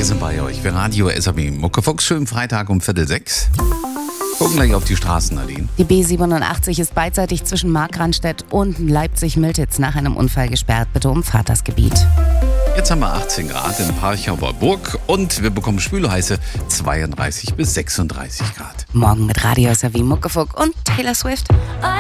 Wir sind bei euch. Wir Radio SAB Muckefuchs. Schönen Freitag um 5:45. Gucken gleich auf die Straßen, Nadine. Die B87 ist beidseitig zwischen Markranstädt und Leipzig-Miltitz nach einem Unfall gesperrt. Bitte umfahrt das Gebiet. Jetzt haben wir 18 Grad in Parchauer Burg und wir bekommen spülheiße 32 bis 36 Grad. Morgen mit Radio SAB Muckefuchs und Taylor Swift.